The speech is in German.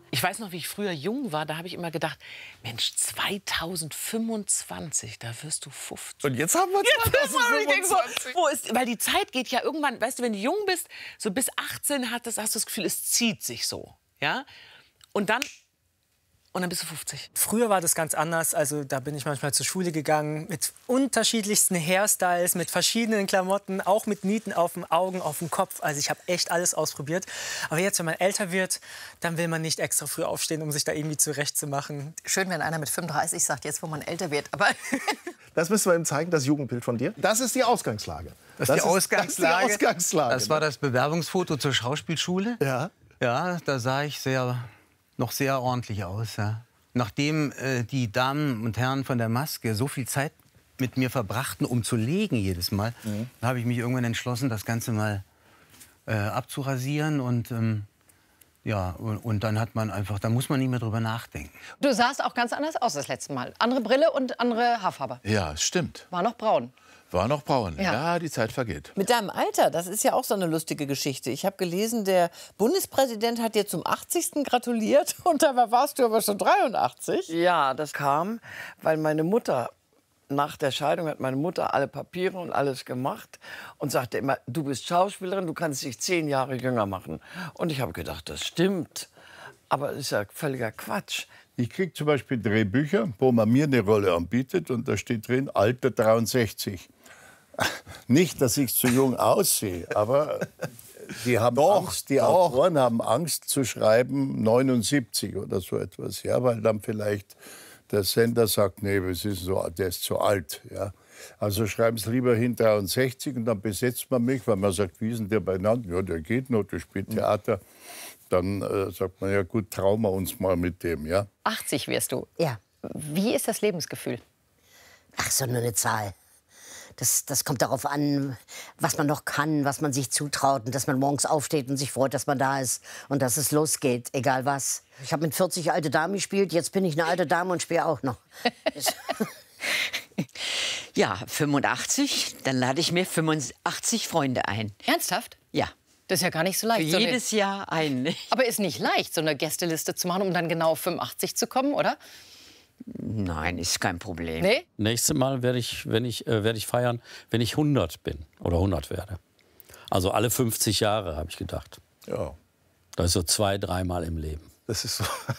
Ich weiß noch, wie ich früher jung war, da habe ich immer gedacht, Mensch, 2025, da wirst du 50. Und jetzt haben wir 2025. Wo ist, weil die Zeit geht ja irgendwann, weißt du, wenn du jung bist, so bis 18 hast du das Gefühl, es zieht sich so, ja? Und dann bist du 50. Früher war das ganz anders. Also da bin ich manchmal zur Schule gegangen mit unterschiedlichsten Hairstyles, mit verschiedenen Klamotten, auch mit Nieten auf den Augen, auf dem Kopf. Also ich habe echt alles ausprobiert. Aber jetzt, wenn man älter wird, dann will man nicht extra früh aufstehen, um sich da irgendwie zurechtzumachen. Schön, wenn einer mit 35 sagt, jetzt wo man älter wird. Aber Das müssen wir ihm zeigen, das Jugendbild von dir. Das ist die Ausgangslage. Das ist die Ausgangslage. Das war das Bewerbungsfoto zur Schauspielschule. Ja. Ja, da sah ich noch sehr ordentlich aus. Ja. Nachdem die Damen und Herren von der Maske so viel Zeit mit mir verbrachten, um zu legen jedes Mal, habe ich mich irgendwann entschlossen, das Ganze mal abzurasieren. Und ja, und dann hat man einfach, da muss man nicht mehr drüber nachdenken. du sahst auch ganz anders aus das letzte Mal. Andere Brille und andere Haarfarbe. Ja, stimmt. War noch braun. War noch braun. Ja. Ja, die Zeit vergeht. Mit deinem Alter, das ist ja auch so eine lustige Geschichte. Ich habe gelesen, der Bundespräsident hat dir zum 80. gratuliert und dabei warst du aber schon 83. Ja, das kam, weil meine Mutter, nach der Scheidung hat meine Mutter alle Papiere und alles gemacht und sagte immer, du bist Schauspielerin, du kannst dich 10 Jahre jünger machen. Und ich habe gedacht, das stimmt. Aber das ist ja völliger Quatsch. Ich kriege zum Beispiel Drehbücher, wo man mir eine Rolle anbietet und da steht drin, Alter 63. Nicht, dass ich zu jung aussehe, aber die haben Angst, die Autoren haben Angst zu schreiben 79 oder so etwas, ja, weil dann vielleicht der Sender sagt, nee, das ist so, der ist zu alt, ja. Also schreiben Sie lieber hin 63 und dann besetzt man mich, weil man sagt, wie ist denn der beieinander? Ja, der geht noch, der spielt Theater. Dann sagt man, ja gut, trauen wir uns mal mit dem, ja. 80 wirst du. Ja. Wie ist das Lebensgefühl? Ach, so nur eine Zahl. Das kommt darauf an, was man noch kann, was man sich zutraut und dass man morgens aufsteht und sich freut, dass man da ist und dass es losgeht, egal was. Ich habe mit 40 alte Dame gespielt, jetzt bin ich eine alte Dame und spiele auch noch. Ja, 85, dann lade ich mir 85 Freunde ein. Ernsthaft? Ja. Das ist ja gar nicht so leicht. Für jedes Jahr einen. Aber ist nicht leicht, so eine Gästeliste zu machen, um dann genau auf 85 zu kommen, oder? Nein, ist kein Problem. Nee? Nächstes Mal werde ich feiern, wenn ich 100 bin oder 100 werde. Also alle 50 Jahre, habe ich gedacht. Ja. Das ist so 2-3 Mal im Leben. Das ist so.